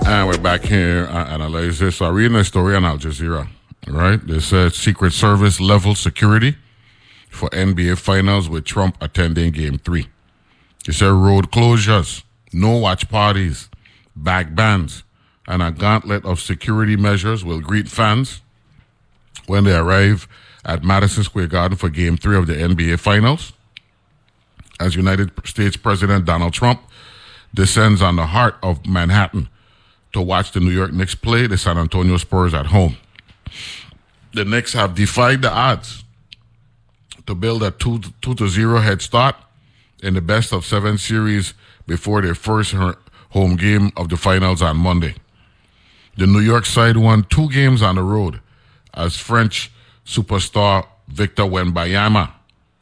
And we're back here analyze this. So I'm reading a story on Al Jazeera, right? They said Secret Service level security for NBA Finals with Trump attending Game 3. They said road closures, no watch parties, back bans, and a gauntlet of security measures will greet fans when they arrive at Madison Square Garden for Game 3 of the NBA Finals. As United States President Donald Trump descends on the heart of Manhattan to watch the New York Knicks play the San Antonio Spurs at home. The Knicks have defied the odds to build a 2-0 head start in the best-of-7 series before their first home game of the finals on Monday. The New York side won 2 games on the road as French superstar Victor Wembanyama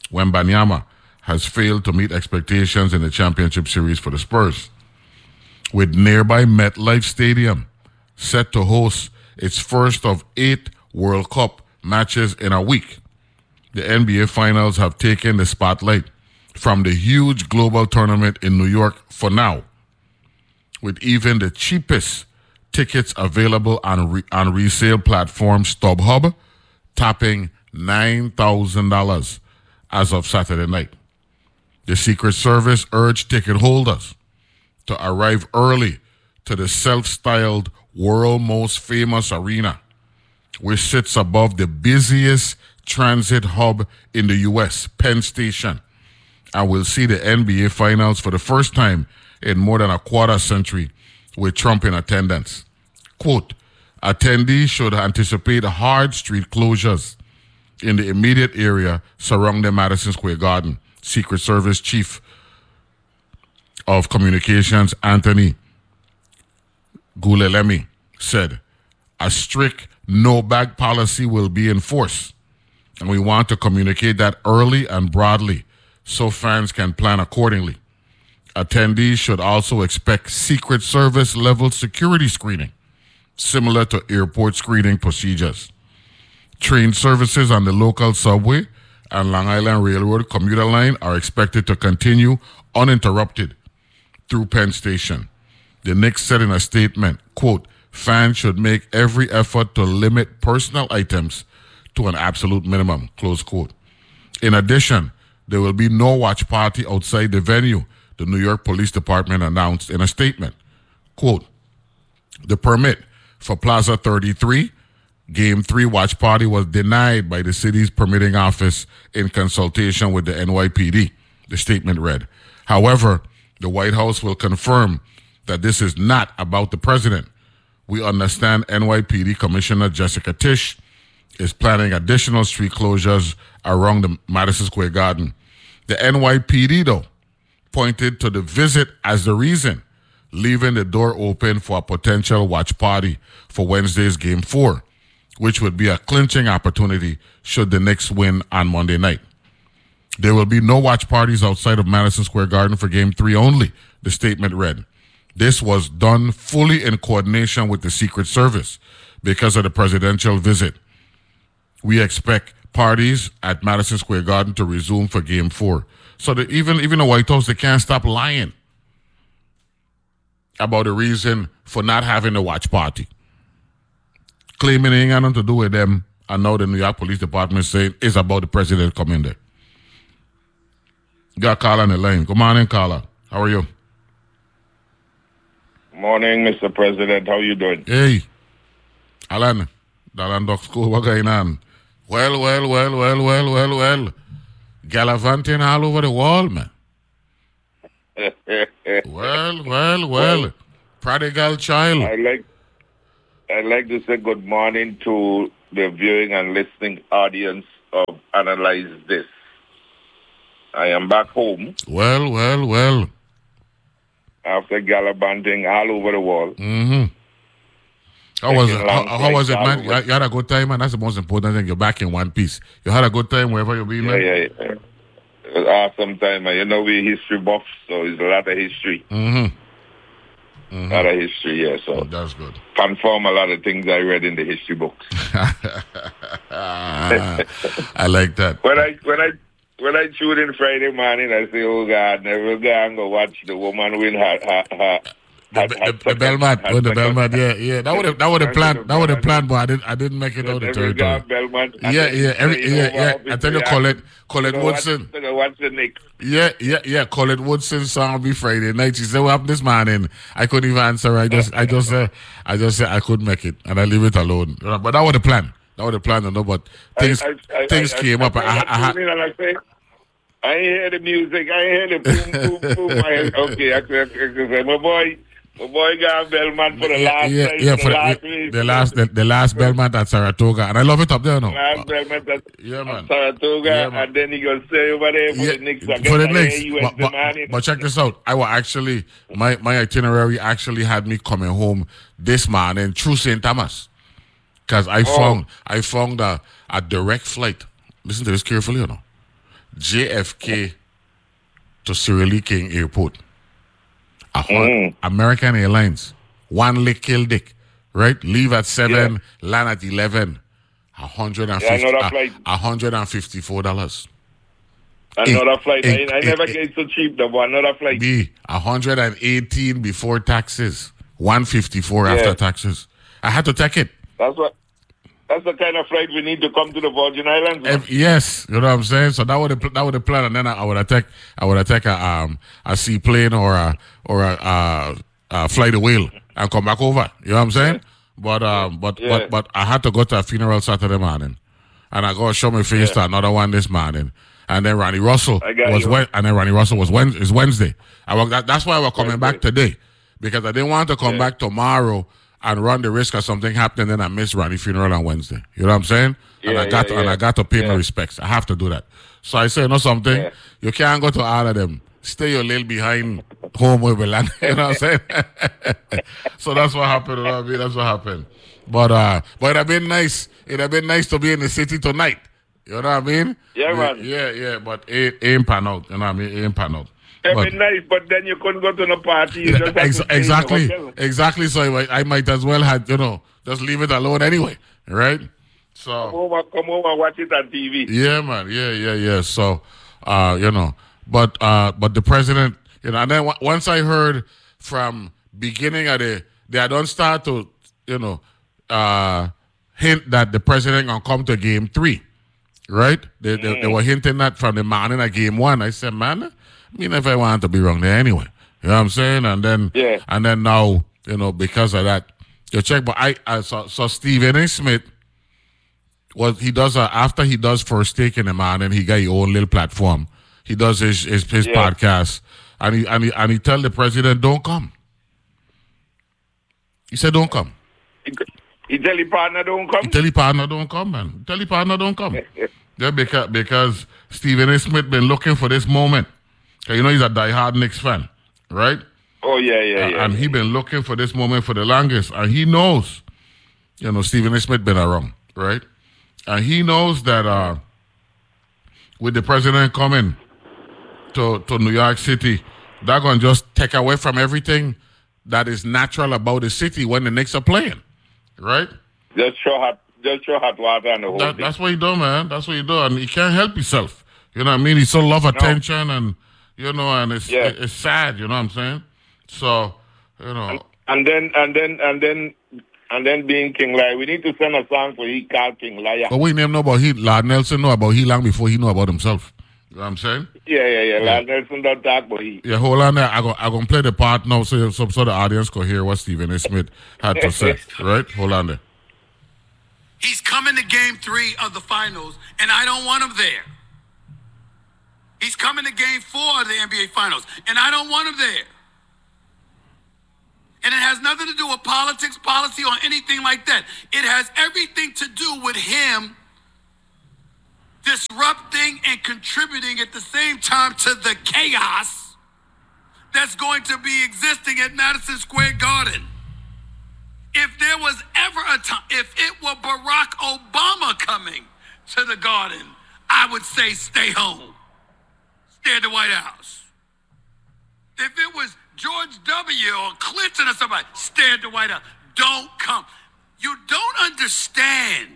has failed to meet expectations in the championship series for the Spurs. With nearby MetLife Stadium set to host its first of 8 World Cup matches in a week, the NBA Finals have taken the spotlight from the huge global tournament in New York for now, with even the cheapest tickets available on resale platform StubHub topping $9,000 as of Saturday night. The Secret Service urged ticket holders to arrive early to the self-styled world most famous arena, which sits above the busiest transit hub in the U.S., Penn Station, and will see the NBA Finals for the first time in more than a quarter century with Trump in attendance. Quote, attendees should anticipate hard street closures in the immediate area surrounding Madison Square Garden, Secret Service Chief of Communications Anthony Gulelemi said. A strict no-bag policy will be enforced, and we want to communicate that early and broadly so fans can plan accordingly. Attendees should also expect Secret Service level security screening, similar to airport screening procedures. Train services on the local subway and Long Island Railroad commuter line are expected to continue uninterrupted through Penn Station. The Knicks said in a statement, quote, fans should make every effort to limit personal items to an absolute minimum, close quote. In addition, there will be no watch party outside the venue, the New York Police Department announced in a statement. Quote, the permit for Plaza 33 Game 3 watch party was denied by the city's permitting office in consultation with the NYPD, the statement read. However, the White House will confirm that this is not about the president. We understand NYPD Commissioner Jessica Tisch is planning additional street closures around the Madison Square Garden. The NYPD, though, pointed to the visit as the reason, leaving the door open for a potential watch party for Wednesday's Game 4, which would be a clinching opportunity should the Knicks win on Monday night. There will be no watch parties outside of Madison Square Garden for Game 3 only, the statement read. This was done fully in coordination with the Secret Service because of the presidential visit. We expect parties at Madison Square Garden to resume for Game 4. So that even the White House, they can't stop lying about the reason for not having a watch party. Claiming it ain't got nothing to do with them, and now the New York Police Department saying it's about the president coming there. Got Carla on the line. Good morning, Carla. How are you? Morning, Mr. President. How you doing? Hey, Alan. Dalan Doc School, what going on? Well. Gallivanting all over the wall, man. well. Prodigal child. I'd like to say good morning to the viewing and listening audience of Analyze This. I am back home. Well. After gallivanting all over the world. Mm-hmm. How was it, man? You had a good time, man? That's the most important thing. You're back in one piece. You had a good time wherever you be, man? Yeah. It was an awesome time, man. You know, we're history buffs, so it's a lot of history. A lot of history, yeah. So that's good. Confirm a lot of things I read in the history books. I like that. When I tune in Friday morning, I say, "Oh God, never go and go watch the woman win her The Belmont, the Belmont, yeah. That would have planned. That would have planned, but I didn't make it out the territory. Yeah. I tell you, Colette Woodson. What's the next? Yeah. Colette Woodson song be Friday night. She said, "What happened this morning?" I couldn't even answer. I just said I couldn't make it, and I leave it alone. But that was the plan. But things came up. I hear the music. I hear the boom, boom, boom. Okay, my boy got Belmont for the last the last Belmont at Saratoga, and I love it up there now. Last Belmont at Saratoga, and then he gonna stay over there for the Knicks. But check this out. I will actually my itinerary actually had me coming home this morning through St. Thomas, because I found a direct flight. Listen to this carefully, you know. JFK to Cyril Lee King Airport. American Airlines. One lick kill dick. Right? Leave at 7, land at 11. $154. Another flight. I never get so cheap though, but another flight. $118 before taxes. $154 after taxes. I had to take it. That's the kind of flight we need to come to the Virgin Islands. Yes, you know what I'm saying. So that would the plan, and then I would attack a seaplane or a fly the whale and come back over. You know what I'm saying? But I had to go to a funeral Saturday morning, and I go show my face to another one this morning, and then Ronnie Russell was Wednesday. That's why I was coming back today, because I didn't want to come back tomorrow and run the risk of something happening, then I miss Ronnie's funeral on Wednesday. You know what I'm saying? And I got to pay my respects. I have to do that. So I say, you know something? You can't go to all of them. Stay your little behind home where we land. You know what I'm saying? So that's what happened. You know what I mean? That's what happened. But it'd have been nice. It'd have been nice to be in the city tonight. You know what I mean? Yeah, man. Yeah. But it ain't pan out. You know what I mean? It ain't pan out. It'd be nice, but then you couldn't go to the party. Exactly. So I might as well have, just leave it alone anyway, right? So come over, watch it on TV. Yeah, man. Yeah. So, but the president, and then once I heard from beginning of they don't start to, hint that the president gonna come to Game 3, right? They were hinting that from the morning of Game 1. I said, man. I mean, if I want to be wrong there anyway, you know what I'm saying? And then now, because of that, you check. But I saw Stephen A. Smith. After he does First Take in the morning, he got his own little platform. He does his podcast, and he tell the president, don't come. He said, don't come. He tell your partner don't come. He tell your partner don't come, man. Tell your partner don't come. Yeah, because Stephen A. Smith been looking for this moment. He's a diehard Knicks fan, right? Oh, yeah. And he been looking for this moment for the longest. And he knows, Stephen A. Smith been around, right? And he knows that with the president coming to New York City, they're going to just take away from everything that is natural about the city when the Knicks are playing, right? Just show hot water and the whole thing. That's what he do, man. That's what he do. And he can't help himself. You know what I mean? He so love attention and... and it's sad, you know what I'm saying? So, And then being King Lai, we need to send a song for he called King Lai. But we name know about he. Lord Nelson know about he long before he know about himself. You know what I'm saying? Yeah. Lord Nelson don't talk about he. Yeah, hold on there. I'm gonna play the part now so the audience could hear what Stephen A. Smith had to say. Right? Hold on there. He's coming to Game 3 of the finals, and I don't want him there. He's coming to Game 4 of the NBA Finals, and I don't want him there. And it has nothing to do with politics, policy, or anything like that. It has everything to do with him disrupting and contributing at the same time to the chaos that's going to be existing at Madison Square Garden. If there was ever a time, if it were Barack Obama coming to the Garden, I would say stay home. Stay at the White House. If it was George W. or Clinton or somebody, stay at the White House. Don't come. You don't understand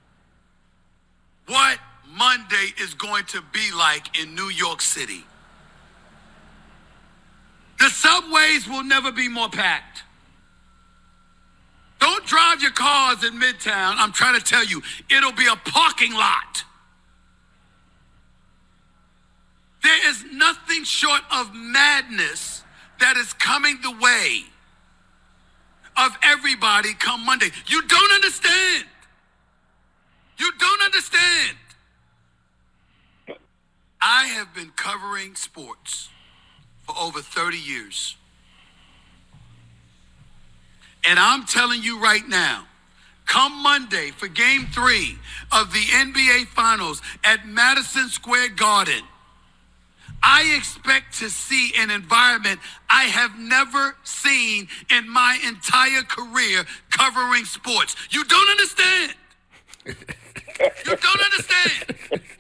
what Monday is going to be like in New York City. The subways will never be more packed. Don't drive your cars in Midtown. I'm trying to tell you, it'll be a parking lot. There is nothing short of madness that is coming the way of everybody come Monday. You don't understand. You don't understand. I have been covering sports for over 30 years. And I'm telling you right now, come Monday for Game 3 of the NBA Finals at Madison Square Garden, I expect to see an environment I have never seen in my entire career covering sports. You don't understand. You don't understand.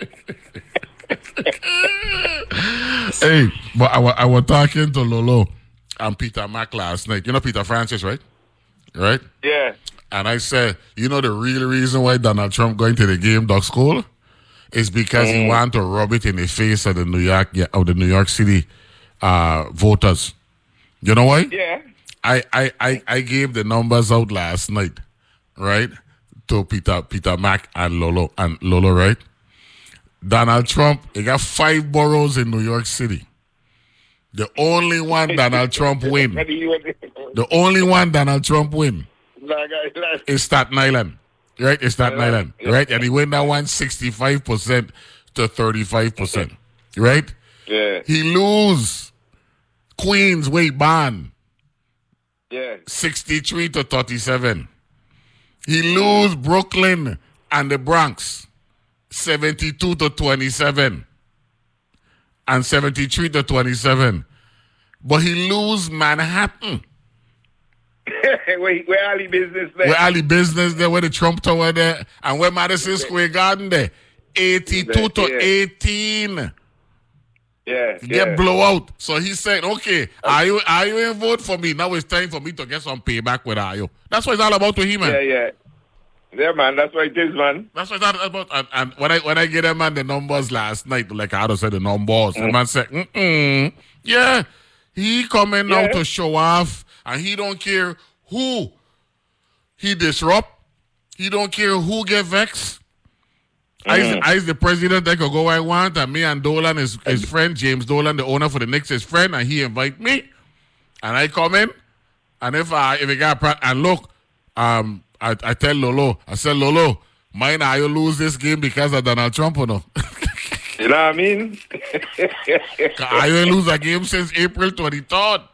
Hey, but I was talking to Lolo and Peter Mack last night. You know Peter Francis, right? Right? Yeah. And I said, you know the real reason why Donald Trump going to the game, Doc School? Is because he wanted to rub it in the face of the New York City voters. You know why? Yeah. I gave the numbers out last night, right? To Peter Mack and Lolo, right? Donald Trump, he got 5 boroughs in New York City. The only one Donald Trump win. The only one Donald Trump win is Staten Island. Right? It's Staten Island. Right? And he win that one 65% to 35%. Right? Yeah. He lose Queens, Wade Bond. Yeah. 63 to 37. He lose Brooklyn and the Bronx. 72 to 27. And 73 to 27. But he lose Manhattan. Where Ali business there? Where Ali business there, where the Trump Tower there, and where Madison Square Garden there. 82 to 18. Yeah. Get blowout. So he said, okay, are you in vote for me? Now it's time for me to get some payback with Ayo. That's what it's all about to him, man. Yeah. Yeah, man, that's what it is, man. That's what it's all about. And when I get him man the numbers last night, like I said the numbers, the man said, yeah, he coming now to show off, and he don't care who he disrupt. He don't care who get vexed. I the president that could go where I want, and me and Dolan, his friend, James Dolan, the owner for the Knicks, his friend, and he invite me, and I come in, and if it got and look, I tell Lolo, I said, Lolo, mine are you lose this game because of Donald Trump or no? You know what I mean? I ain't lose a game since April 23rd.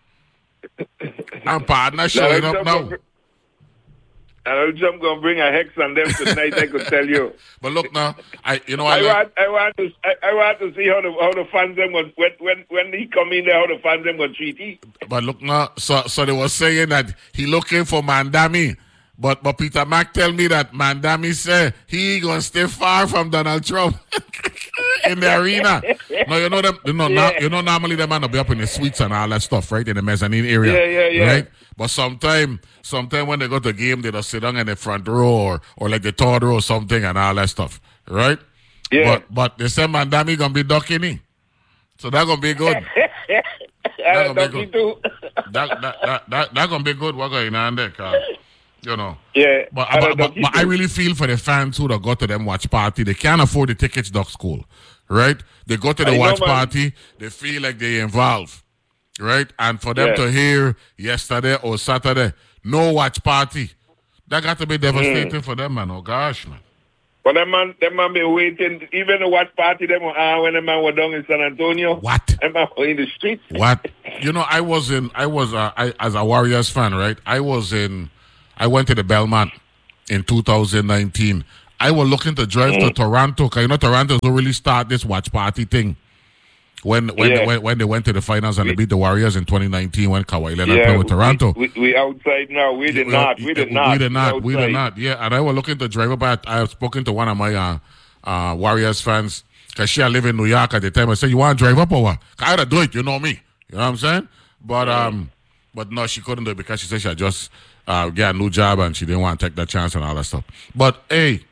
And partner showing up now. Donald Trump gonna bring a hex on them tonight. I could tell you. But look now, I want to see how the fans them when he come in there, how the fans them gonna treat he. But look now, so they were saying that he looking for Mandami. But Peter Mack tell me that Mandami said he gonna stay far from Donald Trump in the arena. No, you know them. You know normally the man will be up in the suites and all that stuff, right, in the mezzanine area. Yeah. Right. But sometime when they go to the game, they just sit down in the front row or like the third row or something and all that stuff, right? Yeah. But they say Mandami gonna be ducking in, so that gonna be good. That gonna be good. That gonna be good. What going on there, Carl? You know. Yeah. But I really feel for the fans who go to them watch party. They can't afford the tickets, Doc School, right? They go to the watch party. They feel like they involved, right? And for them to hear yesterday or Saturday, no watch party, that got to be devastating for them, man. Oh gosh, man. But them man be waiting. Even the watch party, when the man was down in San Antonio. What? Them man were in the streets. What? You know, I was as a Warriors fan, right? I went to the Belmont in 2019. I was looking to drive to Toronto, because you know Toronto don't really start this watch party thing. When they went to the finals and they beat the Warriors in 2019 when Kawhi Leonard played with Toronto. We outside now. We did not. Yeah, and I was looking to drive up. I have spoken to one of my Warriors fans, because she live in New York at the time. I said, you want to drive up or what? I gotta do it. You know me. You know what I'm saying? But no, she couldn't do it because she said she had just get a new job and she didn't want to take that chance and all that stuff. But hey,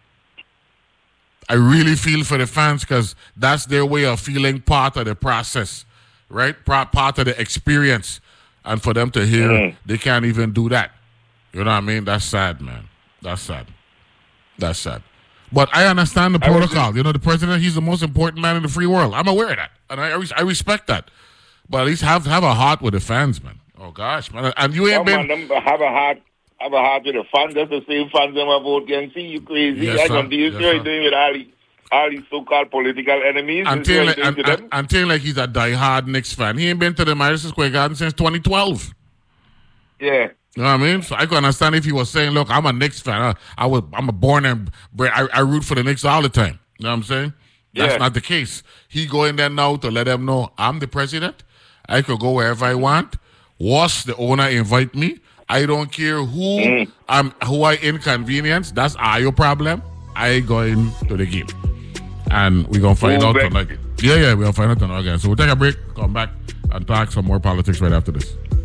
I really feel for the fans, because that's their way of feeling part of the process, right? Part of the experience. And for them to hear they can't even do that. You know what I mean? That's sad, man. That's sad. But I understand the protocol. You know, the president, he's the most important man in the free world. I'm aware of that. And I respect that. But at least have a heart with the fans, man. Oh, gosh, man. And you ain't been... Man, have a heart with the fans. That's the same fans that vote against you. You crazy. Yes, I don't deal with doing with all these so-called political enemies. Until like he's a die-hard Knicks fan. He ain't been to the Madison Square Garden since 2012. Yeah. You know what I mean? So I can understand if he was saying, look, I'm a Knicks fan. I'm a born and bred. I root for the Knicks all the time. You know what I'm saying? That's not the case. He go in there now to let them know I'm the president. I could go wherever I want. Was the owner invite me? I don't care who I inconvenience. That's your problem. I going to the game. And we're going to find out tonight. Yeah, we're going to find out tonight again. So we'll take a break, come back, and talk some more politics right after this.